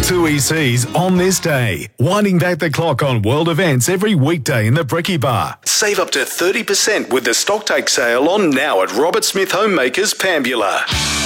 Tui Seas on this day. Winding back the clock on world events every weekday in the Bricky Bar. Save up to 30% with the stocktake sale on now at Robert Smith Homemakers, Pambula.